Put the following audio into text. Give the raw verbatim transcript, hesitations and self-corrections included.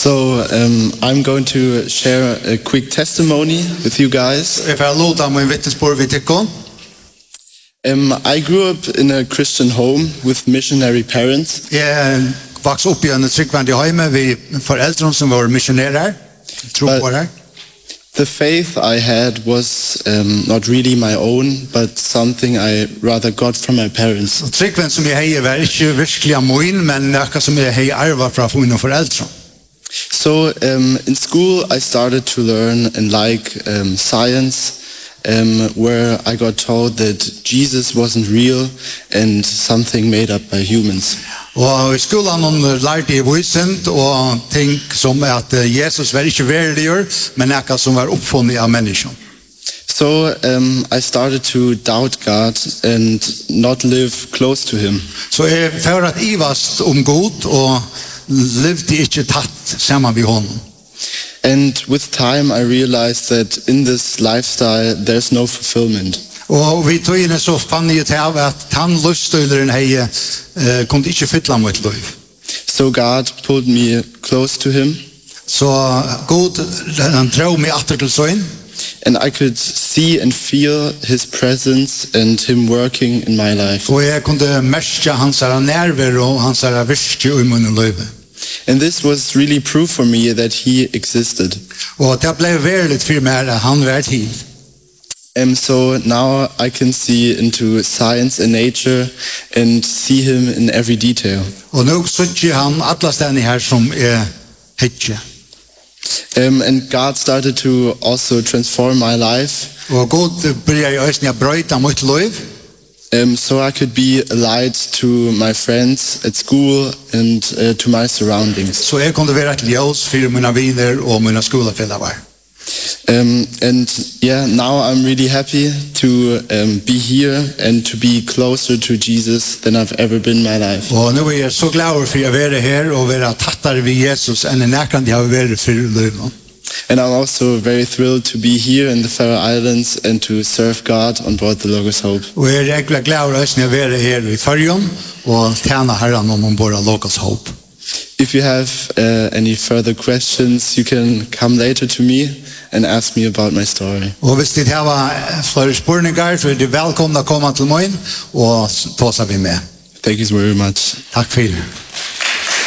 So um, I'm going to share a quick testimony with you guys. Jeg får låta min vittnesbörd vid tikkon. Um, I grew up in a Christian home with missionary parents. Jeg vaks opp i en tryggvendig heime ved foreldre som var missionærer, troppere. The faith I had was um, not really my own, but something I rather got from my parents. Og tryggven som jeg heier var ikke virkelig av min, men noe som jeg heier arva fra mine foreldre. So um, in school I started to learn and like um, science, um, where I got told that Jesus wasn't real and something made up by humans. Og i skolan lærte jeg vissent og ting som at Jesus var ikke veriliggjør, men noe som var oppfunnet av mennesker. So um, I started to doubt God and not live close to him. Så jeg får at ivast om god og levde ikke tatt sammen med honom. And with time I realized that in this lifestyle there's no fulfillment. Og vi tog inn så fann jeg til at han løsstøyleren hei uh, kom ikke fylla mot liv. So God pulled me close to him. Så god, han drog meg atter til søyn. And I could see and feel his presence and him working in my life. Og jeg kunne merke hans nærvær og hans virke i min liv. And this was really proof for me that he existed. Og det ble verilig for meg at han var til. And so now I can see into science and nature and see him in every detail. Og nå søtter han alle stedene her som er hetje. Um, and God started to also transform my life. Og god bryr jeg øyne å brøyte mot liv. Um, so I could be a light to my friends at school and uh, to my surroundings. Så jeg kunne være et ljøs for mine viner og mine skolefeller. Um, and yeah, now I'm really happy to um, be here and to be closer to Jesus than I've ever been in my life. Og nå er jeg så glad for å være her og være tattere ved Jesus enn en nærkant jeg har vært for livet. And I'm also very thrilled to be here in the Faroe Islands and to serve God on board the Logos Hope. Og jeg er egentlig glad for å være her i Førjøen og tjene Herren om bord av Logos Hope. If you have uh, any further questions, you can come later to me and ask me about my story. Og hvis det har flere spørninger, så er det velkomne å komme til meg og ta seg med. Thank you very much. Takk for det.